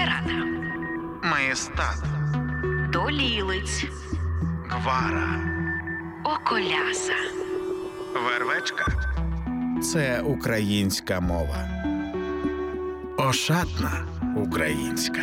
Імператор. Маєстат. Долілиць. Гвара. Околяса. Вервечка. Це українська мова. Ошатна українська.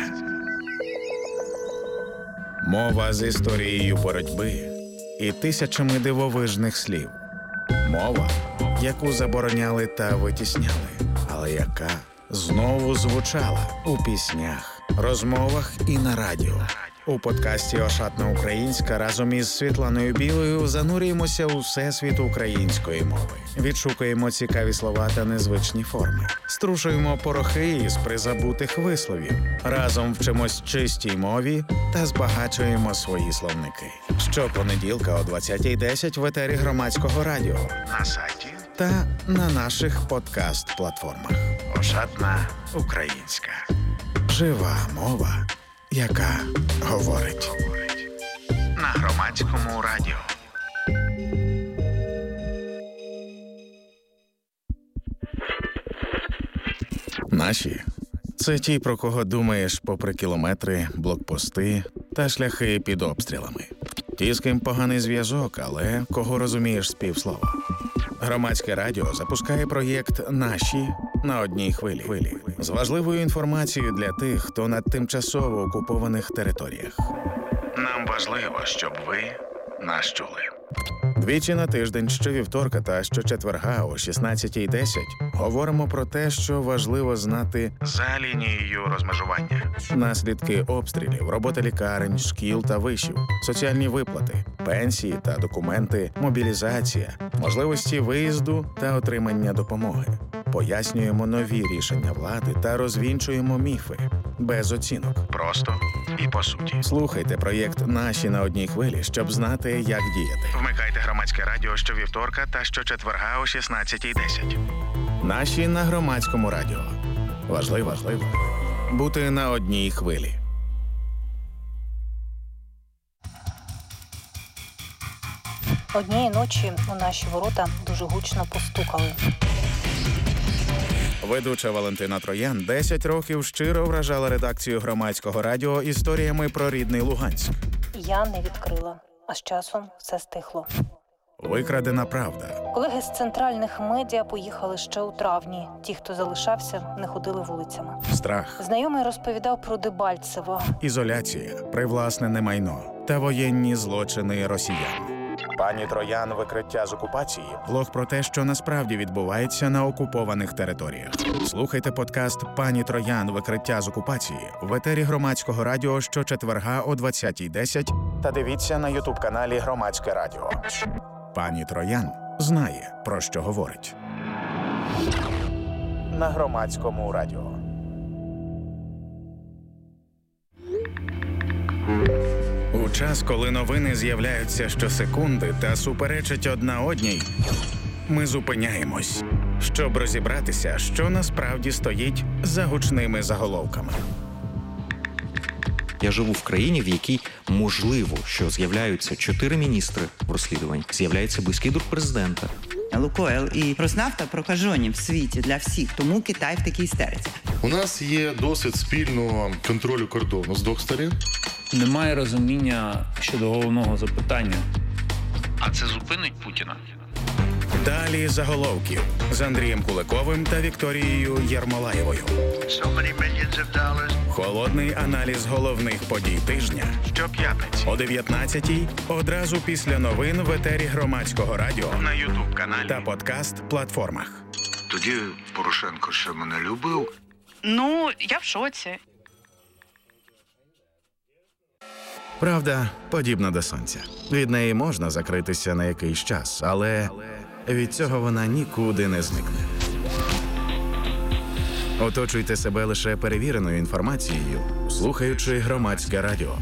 Мова з історією боротьби і тисячами дивовижних слів. Мова, яку забороняли та витісняли, але яка знову звучала у піснях, розмовах і на радіо. У подкасті «Ошатна українська» разом із Світланою Білою занурюємося у всесвіт української мови. Відшукуємо цікаві слова та незвичні форми. Струшуємо порохи із призабутих висловів. Разом вчимось чистій мові та збагачуємо свої словники. Щопонеділка о 20:10 в етері Громадського радіо, на сайті та на наших подкаст-платформах. «Ошатна українська». Жива мова, яка говорить. На Громадському радіо. Наші – це ті, про кого думаєш попри кілометри, блокпости та шляхи під обстрілами. Ті, з ким поганий зв'язок, але кого розумієш з півслова. Громадське радіо запускає проєкт «Наші» на одній хвилі. З важливою інформацією для тих, хто на тимчасово окупованих територіях. Нам важливо, щоб ви нас чули. Двічі на тиждень, щовівторка та щочетверга о 16:10 говоримо про те, що важливо знати за лінією розмежування. Наслідки обстрілів, робота лікарень, шкіл та вишів, соціальні виплати, пенсії та документи, мобілізація, можливості виїзду та отримання допомоги. Пояснюємо нові рішення влади та розвінчуємо міфи. Без оцінок. Просто і по суті. Слухайте проєкт «Наші» на одній хвилі, щоб знати, як діяти. Вмикайте Громадське радіо щовівторка та щочетверга о 16:10. «Наші» на Громадському радіо. Важливо бути на одній хвилі. Однієї ночі у наші ворота дуже гучно постукали. Ведуча Валентина Троян 10 років щиро вражала редакцію Громадського радіо історіями про рідний Луганськ. Я не відкрила, а з часом все стихло. Викрадена правда. Колеги з центральних медіа поїхали ще у травні. Ті, хто залишався, не ходили вулицями. Страх. Знайомий розповідав про Дебальцево. Ізоляція, привласнене майно та воєнні злочини росіян. Пані Троян «Викриття з окупації» – влог про те, що насправді відбувається на окупованих територіях. Слухайте подкаст «Пані Троян. Викриття з окупації» в етері Громадського радіо щочетверга о 20:10 та дивіться на ютуб-каналі Громадське радіо. Пані Троян знає, про що говорить. На Громадському радіо. У час, коли новини з'являються щосекунди та суперечать одна одній, ми зупиняємось, щоб розібратися, що насправді стоїть за гучними заголовками. Я живу в країні, в якій можливо, що з'являються 4 міністри в розслідуванні, з'являється близький друг президента. Лукойл і Роснафта прокажені в світі для всіх, тому Китай в такій істериці. У нас є досвід спільного контролю кордону з двох сторін. Немає розуміння щодо головного запитання. А це зупинить Путіна? Далі заголовків з Андрієм Куликовим та Вікторією Єрмолаєвою. Холодний аналіз головних подій тижня щоп'ятниці о 19:00 одразу після новин в етері Громадського радіо, на ютуб-каналі та подкаст-платформах. Тоді Порошенко ще мене любив. Ну, я в шоці. Правда подібна до сонця. Від неї можна закритися на якийсь час, але від цього вона нікуди не зникне. Оточуйте себе лише перевіреною інформацією, слухаючи Громадське радіо.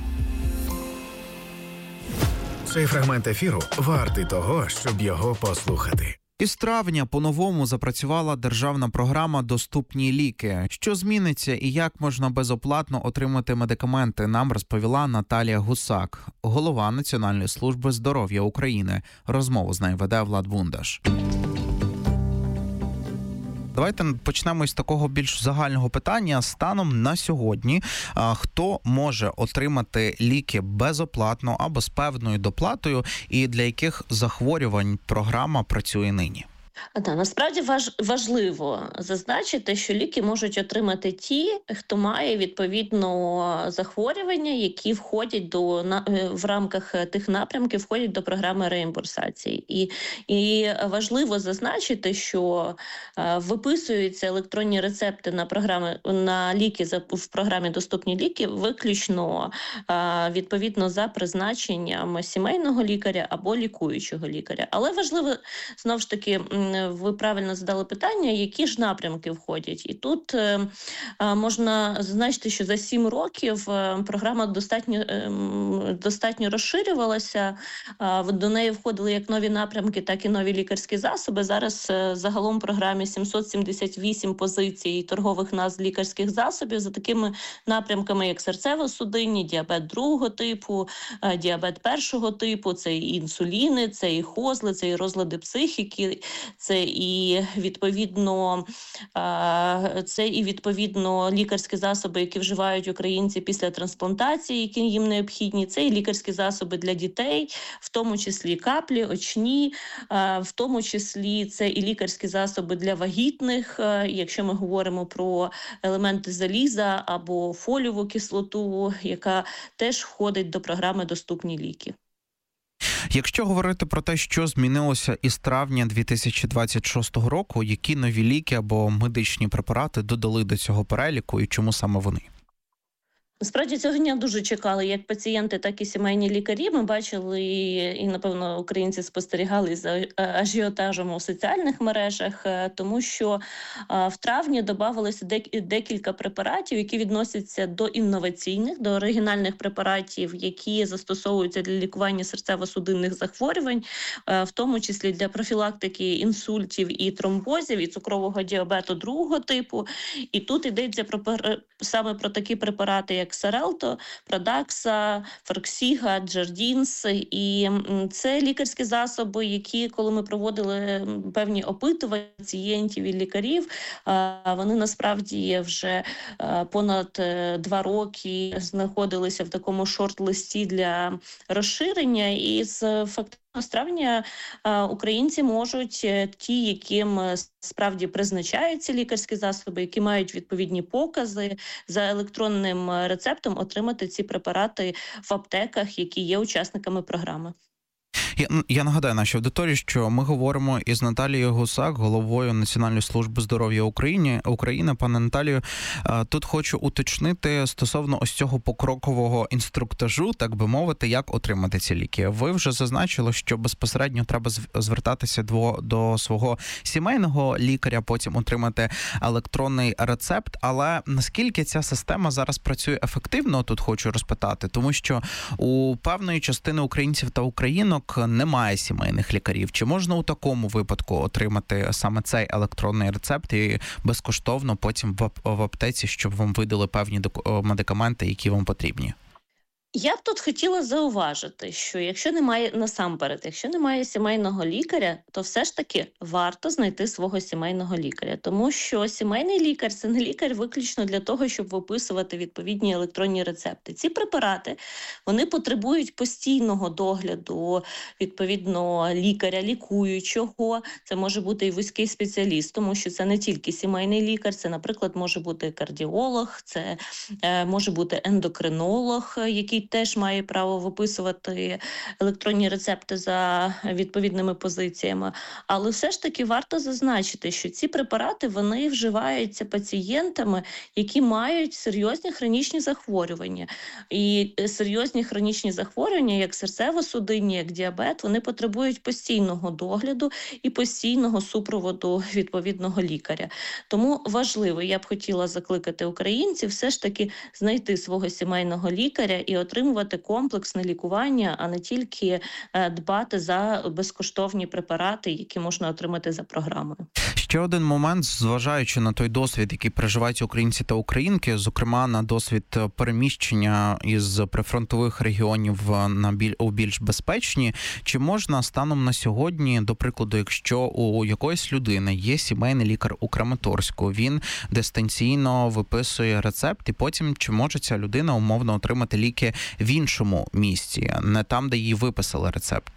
Цей фрагмент ефіру вартий того, щоб його послухати. Із травня по-новому запрацювала державна програма «Доступні ліки». Що зміниться і як можна безоплатно отримати медикаменти, нам розповіла Наталія Гусак, голова Національної служби здоров'я України. Розмову з нею веде Влад Бундаш. Давайте почнемо із такого більш загального питання. Станом на сьогодні, хто може отримати ліки безоплатно або з певною доплатою, і для яких захворювань програма працює нині? Насправді важливо зазначити, що ліки можуть отримати ті, хто має відповідно захворювання, які входять в рамках тих напрямків, входять до програми реімбурсації. І важливо зазначити, що виписуються електронні рецепти на ліки в програмі «Доступні ліки» виключно відповідно за призначенням сімейного лікаря або лікуючого лікаря. Але важливо, знову ж таки, ви правильно задали питання, які ж напрямки входять. І тут можна зазначити, що за 7 років програма достатньо розширювалася. До неї входили як нові напрямки, так і нові лікарські засоби. Зараз загалом в програмі 778 позицій торгових назв лікарських засобів за такими напрямками, як серцево-судинні, діабет другого типу, діабет першого типу, це і інсуліни, це і хозли, це і розлади психіки, це і відповідно лікарські засоби, які вживають українці після трансплантації, які їм необхідні. Це і лікарські засоби для дітей, в тому числі каплі, очні, в тому числі це і лікарські засоби для вагітних, якщо ми говоримо про елементи заліза або фолієву кислоту, яка теж входить до програми «Доступні ліки». Якщо говорити про те, що змінилося із травня 2026 року, які нові ліки або медичні препарати додали до цього переліку і чому саме вони? Насправді цього дня дуже чекали як пацієнти, так і сімейні лікарі. Ми бачили, і, напевно, українці спостерігали за ажіотажем у соціальних мережах, тому що в травні додавалося декілька препаратів, які відносяться до інноваційних, до оригінальних препаратів, які застосовуються для лікування серцево-судинних захворювань, в тому числі для профілактики інсультів і тромбозів, і цукрового діабету другого типу. І тут йдеться саме про такі препарати, як Xarelto, Pradaxa, Farxiga, Jardiance. І це лікарські засоби, які, коли ми проводили певні опитування пацієнтів і лікарів, вони насправді вже понад 2 роки знаходилися в такому шорт-листі для розширення. І з травня українці можуть, ті, яким справді призначаються лікарські засоби, які мають відповідні покази, за електронним рецептом отримати ці препарати в аптеках, які є учасниками програми. Я нагадаю нашій аудиторії, що ми говоримо із Наталією Гусак, головою Національної служби здоров'я України. Пане Наталію, тут хочу уточнити стосовно ось цього покрокового інструктажу, так би мовити, як отримати ці ліки. Ви вже зазначили, що безпосередньо треба звертатися до свого сімейного лікаря, потім отримати електронний рецепт. Але наскільки ця система зараз працює ефективно, тут хочу розпитати, тому що у певної частини українців та українок немає сімейних лікарів. Чи можна у такому випадку отримати саме цей електронний рецепт і безкоштовно потім в аптеці, щоб вам видали певні медикаменти, які вам потрібні? Я б тут хотіла зауважити, що якщо немає сімейного лікаря, то все ж таки варто знайти свого сімейного лікаря. Тому що сімейний лікар – це не лікар виключно для того, щоб виписувати відповідні електронні рецепти. Ці препарати, вони потребують постійного догляду, відповідно, лікаря, лікуючого. Це може бути і вузький спеціаліст, тому що це не тільки сімейний лікар, це, наприклад, може бути кардіолог, це може бути ендокринолог, який теж має право виписувати електронні рецепти за відповідними позиціями. Але все ж таки варто зазначити, що ці препарати, вони вживаються пацієнтами, які мають серйозні хронічні захворювання. І серйозні хронічні захворювання, як серцево-судинні, як діабет, вони потребують постійного догляду і постійного супроводу відповідного лікаря. Тому важливо, я б хотіла закликати українців все ж таки знайти свого сімейного лікаря і отримати отримувати комплексне лікування, а не тільки дбати за безкоштовні препарати, які можна отримати за програмою. Ще один момент, зважаючи на той досвід, який переживають українці та українки, зокрема на досвід переміщення із прифронтових регіонів у більш безпечні, чи можна станом на сьогодні, до прикладу, якщо у якоїсь людини є сімейний лікар у Краматорську, він дистанційно виписує рецепт, і потім чи може ця людина умовно отримати ліки в іншому місці, не там, де їй виписали рецепт?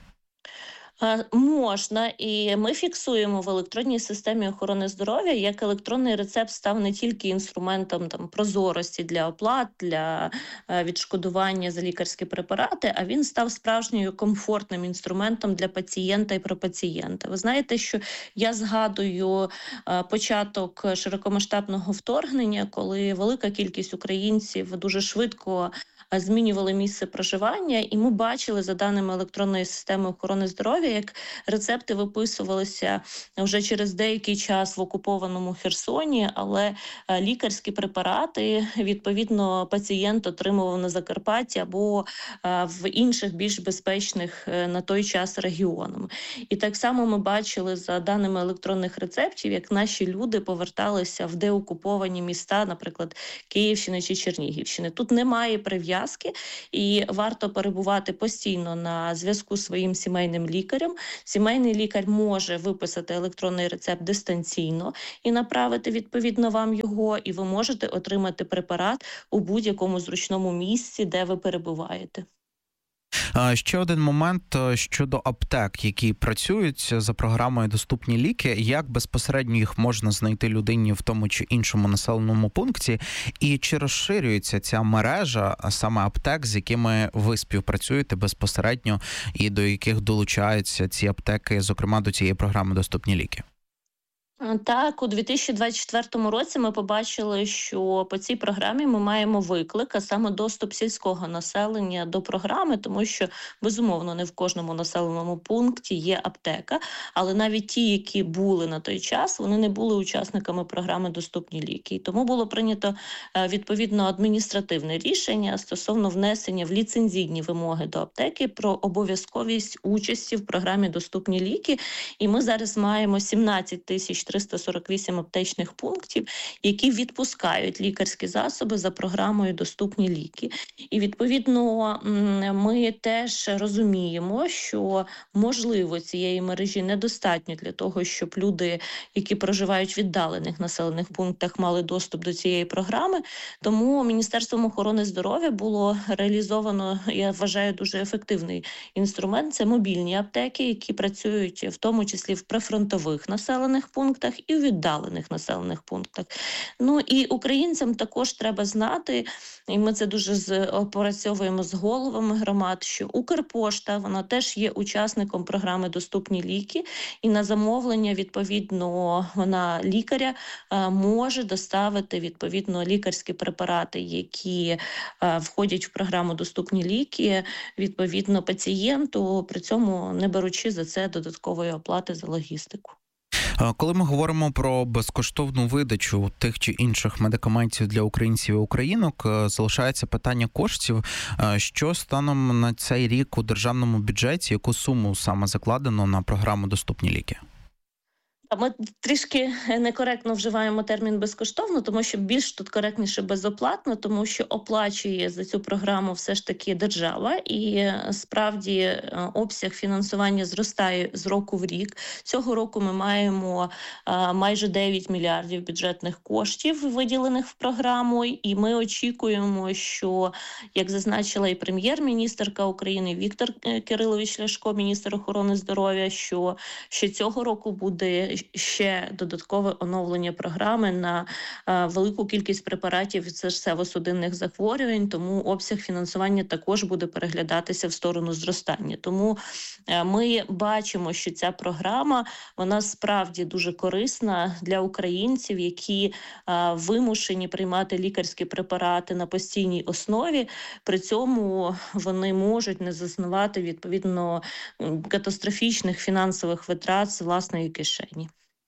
Можна, і ми фіксуємо в електронній системі охорони здоров'я, як електронний рецепт став не тільки інструментом прозорості для оплат, для відшкодування за лікарські препарати, а він став справжньою комфортним інструментом для пацієнта і про пацієнта. Ви знаєте, що я згадую початок широкомасштабного вторгнення, коли велика кількість українців дуже швидко змінювали місце проживання, і ми бачили, за даними електронної системи охорони здоров'я, як рецепти виписувалися вже через деякий час в окупованому Херсоні, але лікарські препарати, відповідно, пацієнт отримував на Закарпатті або в інших більш безпечних на той час регіонах. І так само ми бачили, за даними електронних рецептів, як наші люди поверталися в деокуповані міста, наприклад, Київщини чи Чернігівщини. Тут немає прив'язки, і варто перебувати постійно на зв'язку з своїм сімейним лікарем. Сімейний лікар може виписати електронний рецепт дистанційно і направити відповідно вам його, і ви можете отримати препарат у будь-якому зручному місці, де ви перебуваєте. Ще один момент щодо аптек, які працюють за програмою «Доступні ліки». Як безпосередньо їх можна знайти людині в тому чи іншому населеному пункті? І чи розширюється ця мережа саме аптек, з якими ви співпрацюєте безпосередньо і до яких долучаються ці аптеки, зокрема до цієї програми «Доступні ліки»? Так, у 2024 році ми побачили, що по цій програмі ми маємо виклик, а саме доступ сільського населення до програми, тому що, безумовно, не в кожному населеному пункті є аптека, але навіть ті, які були на той час, вони не були учасниками програми «Доступні ліки». І тому було прийнято, відповідно, адміністративне рішення стосовно внесення в ліцензійні вимоги до аптеки про обов'язковість участі в програмі «Доступні ліки». І ми зараз маємо 17 348 аптечних пунктів, які відпускають лікарські засоби за програмою «Доступні ліки». І, відповідно, ми теж розуміємо, що, можливо, цієї мережі недостатньо для того, щоб люди, які проживають в віддалених населених пунктах, мали доступ до цієї програми. Тому Міністерством охорони здоров'я було реалізовано, я вважаю, дуже ефективний інструмент. Це мобільні аптеки, які працюють в тому числі в прифронтових населених пунктах і у віддалених населених пунктах. Ну і українцям також треба знати, і ми це дуже опрацьовуємо з головами громад, що Укрпошта, вона теж є учасником програми «Доступні ліки», і на замовлення, відповідно, вона лікаря може доставити, відповідно, лікарські препарати, які входять в програму «Доступні ліки», відповідно, пацієнту, при цьому не беручи за це додаткової оплати за логістику. Коли ми говоримо про безкоштовну видачу тих чи інших медикаментів для українців і українок, залишається питання коштів. Що станом на цей рік у державному бюджеті, яку суму саме закладено на програму «Доступні ліки»? Ми трішки некоректно вживаємо термін «безкоштовно», тому що більш тут коректніше «безоплатно», тому що оплачує за цю програму все ж таки держава, і справді обсяг фінансування зростає з року в рік. Цього року ми маємо майже 9 мільярдів бюджетних коштів, виділених в програму, і ми очікуємо, що, як зазначила і прем'єр-міністерка України Віктор Кирилович Ляшко, міністр охорони здоров'я, що цього року буде ще додаткове оновлення програми на велику кількість препаратів від серцево-судинних захворювань, тому обсяг фінансування також буде переглядатися в сторону зростання. Тому ми бачимо, що ця програма, вона справді дуже корисна для українців, які вимушені приймати лікарські препарати на постійній основі. При цьому вони можуть не зазнавати, відповідно, катастрофічних фінансових витрат з власної кишені.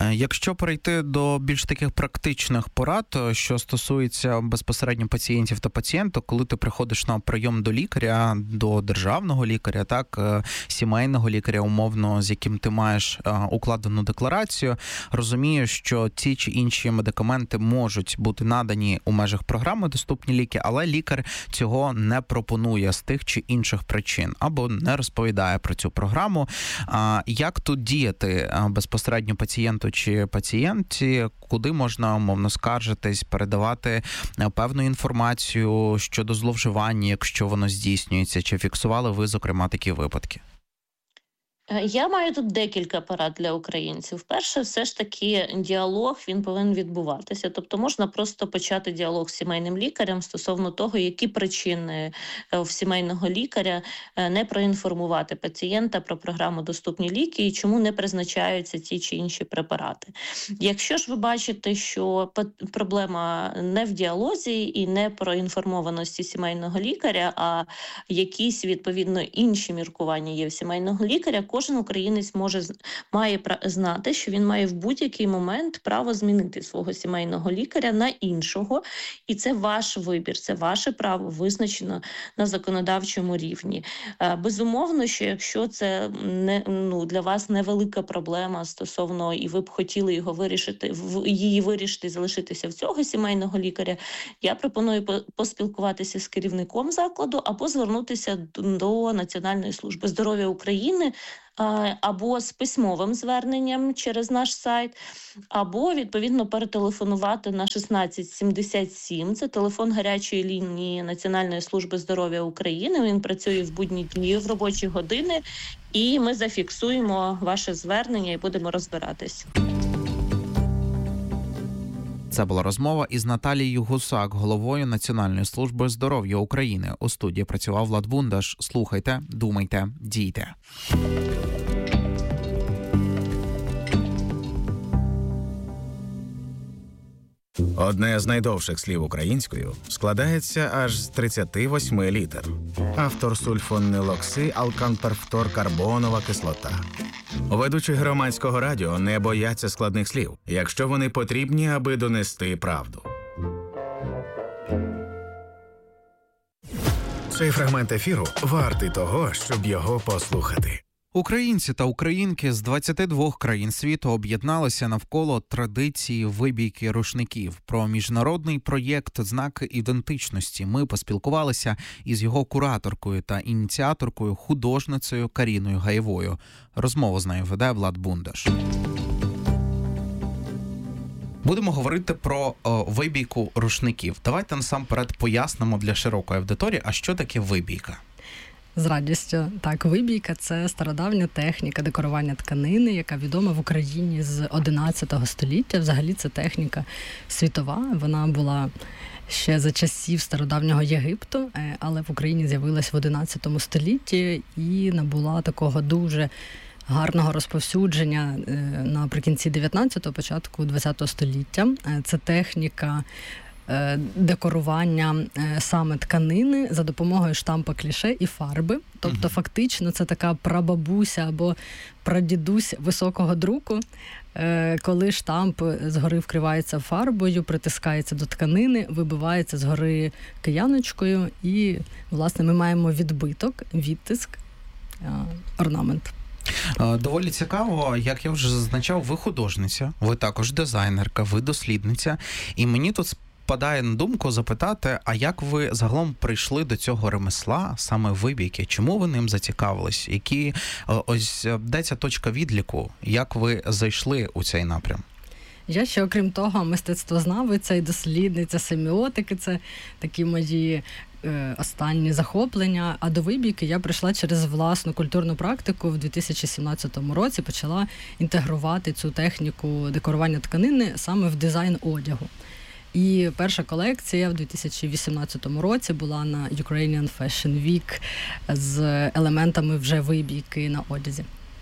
Якщо перейти до більш таких практичних порад, що стосується безпосередньо пацієнтів та пацієнток, коли ти приходиш на прийом до лікаря, до державного лікаря, так, сімейного лікаря, умовно, з яким ти маєш укладену декларацію, розумієш, що ті чи інші медикаменти можуть бути надані у межах програми «Доступні ліки», але лікар цього не пропонує з тих чи інших причин або не розповідає про цю програму. Як тут діяти безпосередньо пацієнту чи пацієнті, куди можна, умовно, скаржитись, передавати певну інформацію щодо зловживання, якщо воно здійснюється, чи фіксували ви, зокрема, такі випадки? Я маю тут декілька порад для українців. Перше, все ж таки, діалог, він повинен відбуватися. Тобто можна просто почати діалог з сімейним лікарем стосовно того, які причини в сімейного лікаря не проінформувати пацієнта про програму «Доступні ліки» і чому не призначаються ті чи інші препарати. Якщо ж ви бачите, що проблема не в діалозі і не про інформованості сімейного лікаря, а якісь, відповідно, інші міркування є в сімейного лікаря, кожен українець має знати, що він має в будь-який момент право змінити свого сімейного лікаря на іншого. І це ваш вибір, це ваше право, визначено на законодавчому рівні. Безумовно, що якщо це для вас невелика проблема стосовно, і ви б хотіли її вирішити і залишитися в цього сімейного лікаря, я пропоную поспілкуватися з керівником закладу або звернутися до Національної служби здоров'я України, або з письмовим зверненням через наш сайт, або, відповідно, перетелефонувати на 1677. Це телефон гарячої лінії Національної служби здоров'я України. Він працює в будні дні, в робочі години, і ми зафіксуємо ваше звернення і будемо розбиратись. Це була розмова із Наталією Гусак, головою Національної служби здоров'я України. У студії працював Влад Бундаш. Слухайте, думайте, дійте. Одне з найдовших слів українською складається аж з 38 літер. Автор сульфонилоксиалканперфторкарбонова кислота. Ведучі громадського радіо не бояться складних слів, якщо вони потрібні, аби донести правду. Цей фрагмент ефіру вартий того, щоб його послухати. Українці та українки з 22 країн світу об'єдналися навколо традиції вибійки рушників. Про міжнародний проєкт «Знаки ідентичності» ми поспілкувалися із його кураторкою та ініціаторкою, художницею Каріною Гаєвою. Розмову з нею веде Влад Бундаш. Будемо говорити про вибійку рушників. Давайте насамперед пояснимо для широкої аудиторії, а що таке вибійка? З радістю. Так, вибійка – це стародавня техніка декорування тканини, яка відома в Україні з 11 століття. Взагалі це техніка світова. Вона була ще за часів стародавнього Єгипту, але в Україні з'явилась в 11 столітті і набула такого дуже гарного розповсюдження наприкінці 19-го, початку 20-го століття. Це техніка декорування саме тканини за допомогою штампа кліше і фарби. Тобто фактично це така прабабуся або прадідусь високого друку, коли штамп згори вкривається фарбою, притискається до тканини, вибивається згори кияночкою і, власне, ми маємо відбиток, відтиск, орнамент. Доволі цікаво, як я вже зазначав, ви художниця, ви також дизайнерка, ви дослідниця, і мені тут спадає на думку запитати, а як ви загалом прийшли до цього ремесла, саме вибійки? Чому ви ним зацікавились? Де ця точка відліку? Як ви зайшли у цей напрям? Я ще, окрім того, мистецтвознавиця і дослідниця семіотики. Це такі мої останні захоплення. А до вибійки я прийшла через власну культурну практику. В 2017 році почала інтегрувати цю техніку декорування тканини саме в дизайн одягу. І перша колекція в 2018 році була на Ukrainian Fashion Week з елементами вже вибійки на одязі.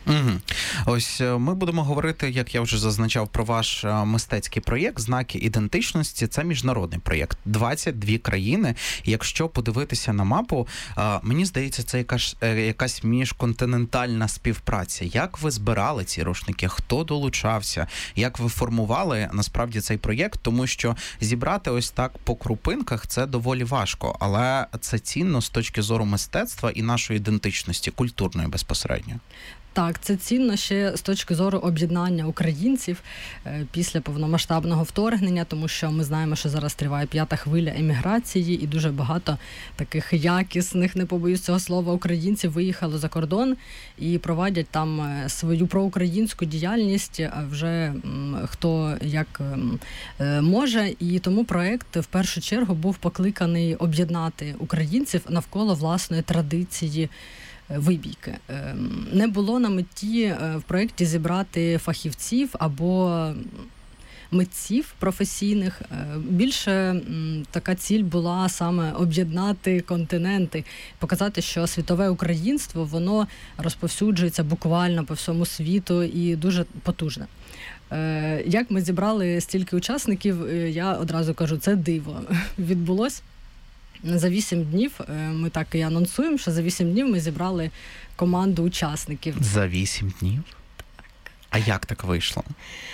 Угу. Ось ми будемо говорити, як я вже зазначав, про ваш мистецький проєкт «Знаки ідентичності». Це міжнародний проєкт. 22 країни. Якщо подивитися на мапу, мені здається, це якась міжконтинентальна співпраця. Як ви збирали ці рушники? Хто долучався? Як ви формували, насправді, цей проєкт? Тому що зібрати ось так по крупинках – це доволі важко. Але це цінно з точки зору мистецтва і нашої ідентичності, культурної безпосередньо. Так, це цінно ще з точки зору об'єднання українців після повномасштабного вторгнення, тому що ми знаємо, що зараз триває 5-та хвиля еміграції, і дуже багато таких якісних, не побоюсь цього слова, українців виїхало за кордон і проводять там свою проукраїнську діяльність, вже хто як може. І тому проект в першу чергу був покликаний об'єднати українців навколо власної традиції вибійки. Не було на меті в проєкті зібрати фахівців або митців професійних. Більше така ціль була саме об'єднати континенти, показати, що світове українство, воно розповсюджується буквально по всьому світу і дуже потужне. Як ми зібрали стільки учасників, я одразу кажу, це диво відбулось. За 8 днів, ми так і анонсуємо, що за 8 днів ми зібрали команду учасників. За 8 днів? Так. А як так вийшло?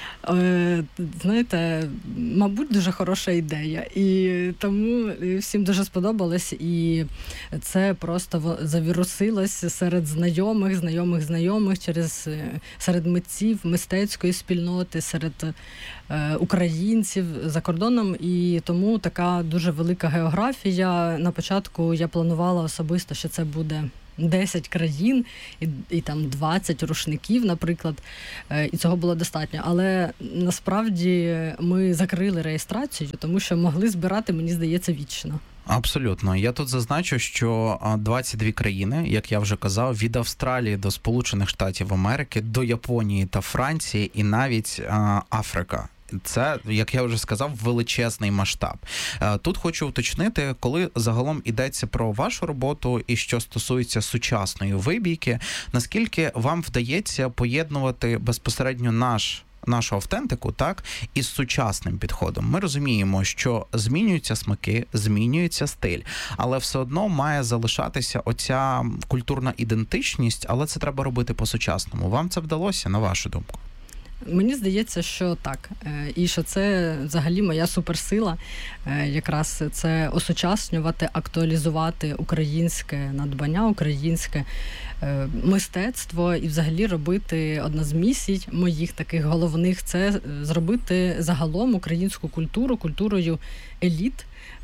Знаєте, мабуть, дуже хороша ідея. І тому всім дуже сподобалось. І це просто завірусилось серед знайомих, серед митців, мистецької спільноти, серед українців за кордоном. І тому така дуже велика географія. На початку я планувала особисто, що це буде 10 країн і там 20 рушників, наприклад, і цього було достатньо. Але насправді ми закрили реєстрацію, тому що могли збирати, мені здається, вічно. Абсолютно. Я тут зазначу, що 22 країни, як я вже казав, від Австралії до Сполучених Штатів Америки, до Японії та Франції і навіть Африка. Це, як я вже сказав, величезний масштаб. Тут хочу уточнити, коли загалом йдеться про вашу роботу і що стосується сучасної вибійки, наскільки вам вдається поєднувати безпосередньо нашу автентику, так, із сучасним підходом. Ми розуміємо, що змінюються смаки, змінюється стиль, але все одно має залишатися оця культурна ідентичність, але це треба робити по-сучасному. Вам це вдалося, на вашу думку? Мені здається, що так. І що це взагалі моя суперсила. Якраз це осучаснювати, актуалізувати українське надбання, українське мистецтво і взагалі робити одна з місій моїх таких головних – це зробити загалом українську культуру культурою еліт.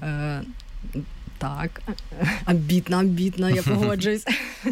Так, амбітно, я погоджуюсь.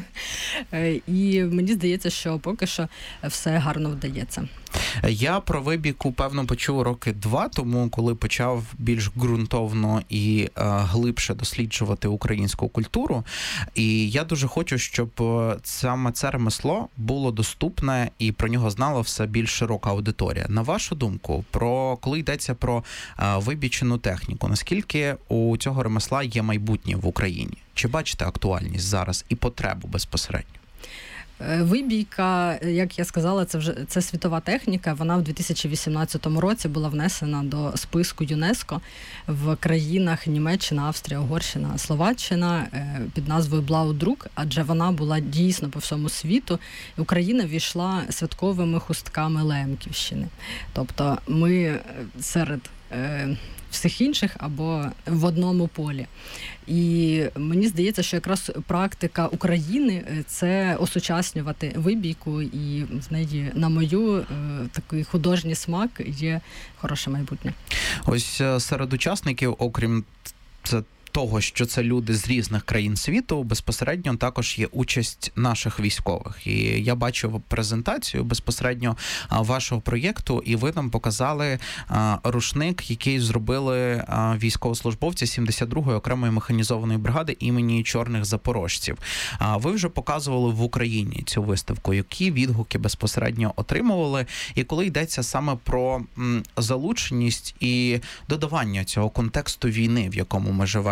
І мені здається, що поки що все гарно вдається. Я про вибійку, певно, почув роки 2 тому, коли почав більш ґрунтовно і глибше досліджувати українську культуру. І я дуже хочу, щоб саме це ремесло було доступне і про нього знала все більш широка аудиторія. На вашу думку, коли йдеться про вибічену техніку, наскільки у цього ремесла є майбутнє в Україні? Чи бачите актуальність зараз і потребу безпосередньо? Вибійка, як я сказала, це світова техніка. Вона в 2018 році була внесена до списку ЮНЕСКО в країнах Німеччина, Австрія, Угорщина, Словаччина під назвою Блаудрук, адже вона була дійсно по всьому світу. Україна війшла святковими хустками Лемківщини. Тобто ми серед всіх інших або в одному полі. І мені здається, що якраз практика України – це осучаснювати вибійку, і в неї, на мою, такий художній смак є хороше майбутнє. Ось серед учасників, окрім того, що це люди з різних країн світу, безпосередньо також є участь наших військових. І я бачив презентацію безпосередньо вашого проєкту, і ви нам показали рушник, який зробили військовослужбовці 72-ї окремої механізованої бригади імені Чорних Запорожців. Ви вже показували в Україні цю виставку. Які відгуки безпосередньо отримували? І коли йдеться саме про залученість і додавання цього контексту війни, в якому ми живемо,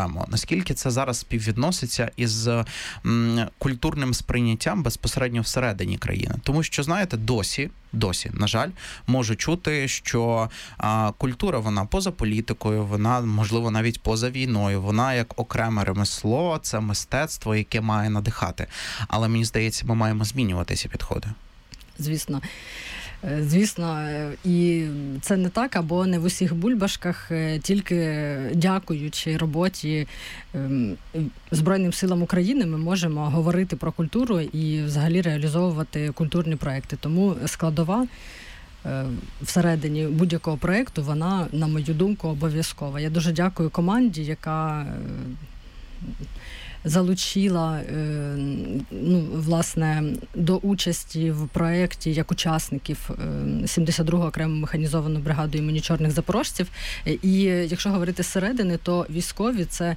окремо. Наскільки це зараз співвідноситься із культурним сприйняттям безпосередньо всередині країни? Тому що, знаєте, досі, на жаль, можу чути, що культура, вона поза політикою, вона, можливо, навіть поза війною, вона як окреме ремесло, це мистецтво, яке має надихати. Але, мені здається, ми маємо змінювати ці підходи. Звісно, і це не так, або не в усіх бульбашках, тільки дякуючи роботі Збройним силам України ми можемо говорити про культуру і взагалі реалізовувати культурні проекти. Тому складова всередині будь-якого проекту, вона, на мою думку, обов'язкова. Я дуже дякую команді, яка залучила власне до участі в проєкті як учасників 72-го окрему механізовану бригаду імені чорних запорожців. І якщо говорити зсередини, то військові це,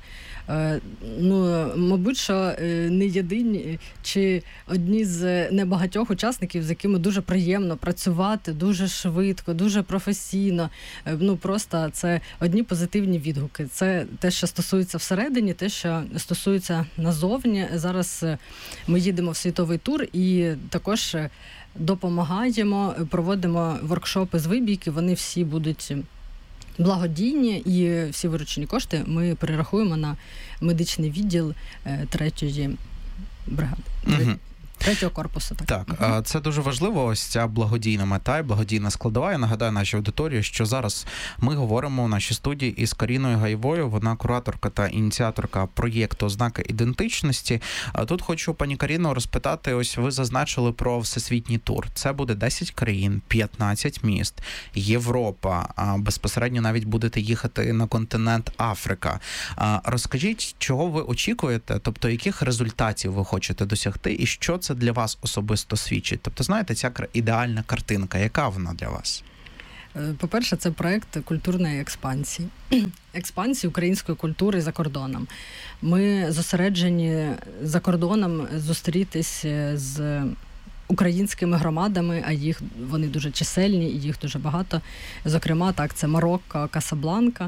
мабуть, що не єдині чи одні з небагатьох учасників, з якими дуже приємно працювати, дуже швидко, дуже професійно. Просто це одні позитивні відгуки. Це те, що стосується всередині, те, що стосується назовні. Зараз ми їдемо в світовий тур і також допомагаємо, проводимо воркшопи з вибійки. Вони всі будуть благодійні і всі виручені кошти ми перерахуємо на медичний відділ 3-ї бригади. 3-го корпусу. Так, це дуже важливо, ось ця благодійна мета і благодійна складова. Я нагадаю нашій аудиторії, що зараз ми говоримо у нашій студії із Каріною Гаєвою, вона кураторка та ініціаторка проєкту «Ознаки ідентичності». Тут хочу, пані Каріно, розпитати, ось ви зазначили про всесвітній тур. Це буде 10 країн, 15 міст, Європа, безпосередньо навіть будете їхати на континент Африка. Розкажіть, чого ви очікуєте, тобто яких результатів ви хочете досягти і що це для вас особисто свідчить? Тобто, знаєте, ця ідеальна картинка, яка вона для вас? По-перше, це проєкт культурної експансії. Експансії української культури за кордоном. Ми зосереджені за кордоном зустрітись з українськими громадами, а вони дуже чисельні, і їх дуже багато. Зокрема, це Марокко, Касабланка,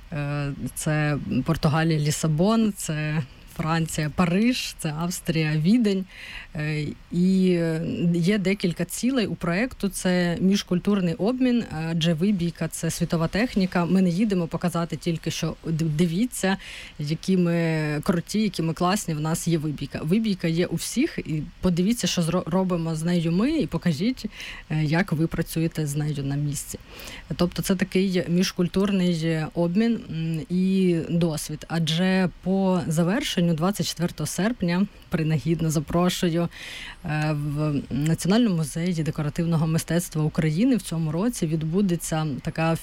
це Португалія, Лісабон, це Франція, Париж, це Австрія, Відень. І є декілька цілей у проєкту. Це міжкультурний обмін, адже вибійка – це світова техніка. Ми не їдемо показати тільки, що дивіться, які ми круті, які ми класні, в нас є вибійка. Вибійка є у всіх, і подивіться, що робимо з нею ми, і покажіть, як ви працюєте з нею на місці. Тобто це такий міжкультурний обмін і досвід. Адже по завершенню 24 серпня принагідно запрошую в Національному музеї декоративного мистецтва України в цьому році відбудеться така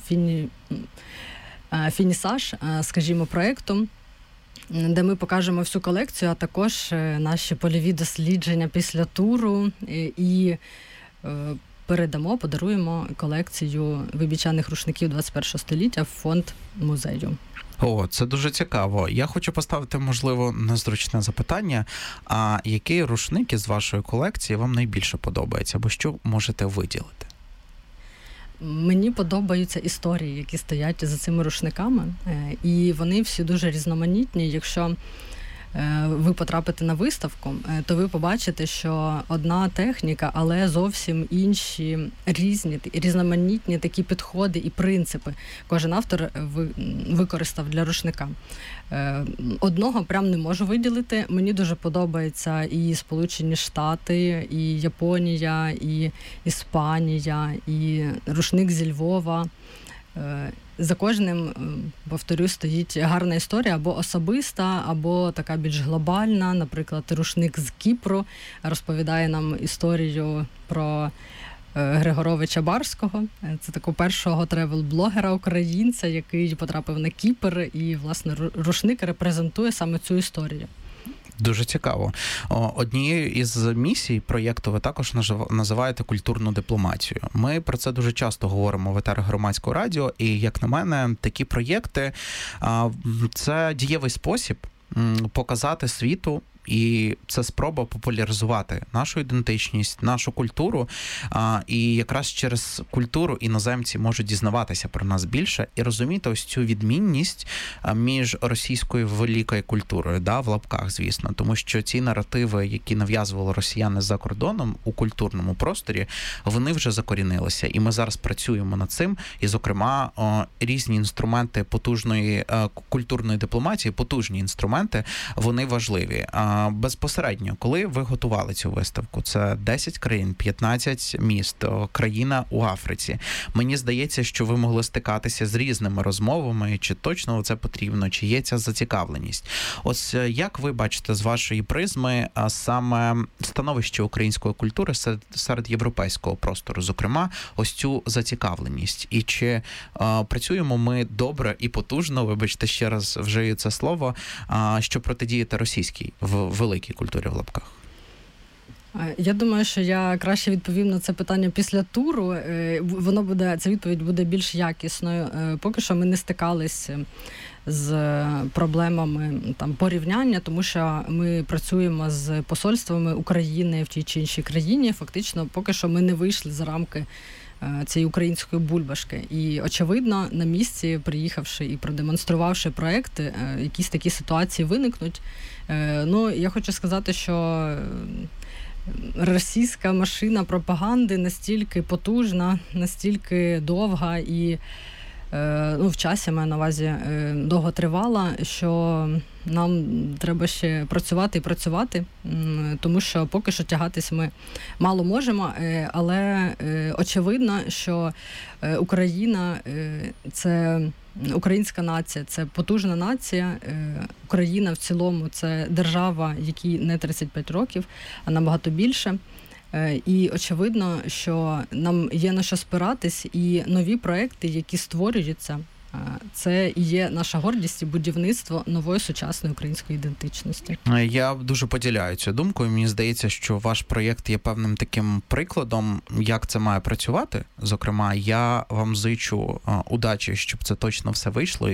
фінісаж, скажімо, проєкту, де ми покажемо всю колекцію, а також наші польові дослідження після туру і подаруємо колекцію вибійчаних рушників 21 століття в фонд музею. О, це дуже цікаво. Я хочу поставити, можливо, незручне запитання. А який рушник із вашої колекції вам найбільше подобається? Або що можете виділити? Мені подобаються історії, які стоять за цими рушниками. І вони всі дуже різноманітні. Якщо ви потрапите на виставку, то ви побачите, що одна техніка, але зовсім інші різноманітні такі підходи і принципи кожен автор використав для рушника. Одного прям не можу виділити. Мені дуже подобається і Сполучені Штати, і Японія, і Іспанія, і рушник зі Львова. За кожним, повторюсь, стоїть гарна історія, або особиста, або така більш глобальна. Наприклад, рушник з Кіпру розповідає нам історію про Григоровича Барського. Це такого першого тревел-блогера українця, який потрапив на Кіпр, і, власне, рушник репрезентує саме цю історію. Дуже цікаво. Однією із місій проєкту ви також називаєте культурну дипломатію. Ми про це дуже часто говоримо в етерах Громадського радіо, і, як на мене, такі проєкти – це дієвий спосіб показати світу, І це спроба популяризувати нашу ідентичність, нашу культуру. І якраз через культуру іноземці можуть дізнаватися про нас більше і розуміти ось цю відмінність між російською великою культурою, в лапках, звісно. Тому що ці наративи, які нав'язували росіяни за кордоном у культурному просторі, вони вже закорінилися. І ми зараз працюємо над цим. І, зокрема, різні інструменти потужної культурної дипломатії, потужні інструменти, вони важливі. Безпосередньо, коли ви готували цю виставку, це 10 країн, 15 міст, країна у Африці. Мені здається, що ви могли стикатися з різними розмовами, чи точно це потрібно, чи є ця зацікавленість. Ось як ви бачите з вашої призми саме становище української культури серед європейського простору, зокрема, ось цю зацікавленість? І чи працюємо ми добре і потужно, вибачте, ще раз вжию це слово, щоб протидіяти російській великій культурі в лапках? Я думаю, що я краще відповім на це питання після туру. Ця відповідь буде більш якісною. Поки що ми не стикалися з проблемами порівняння, тому що ми працюємо з посольствами України в тій чи іншій країні. Фактично, поки що ми не вийшли за рамки цієї української бульбашки. І, очевидно, на місці, приїхавши і продемонструвавши проекти, якісь такі ситуації виникнуть. Я хочу сказати, що російська машина пропаганди настільки потужна, настільки довга і в часі, маю на увазі, довго тривала, що нам треба ще працювати і працювати, тому що поки що тягатись ми мало можемо, але очевидно, що Україна – це українська нація, це потужна нація. Україна в цілому – це держава, якій не 35 років, а набагато більше. І очевидно, що нам є на що спиратись, і нові проекти, які створюються, це і є наша гордість і будівництво нової сучасної української ідентичності. Я дуже поділяю цю думку, і мені здається, що ваш проєкт є певним таким прикладом, як це має працювати. Зокрема, я вам зичу удачі, щоб це точно все вийшло,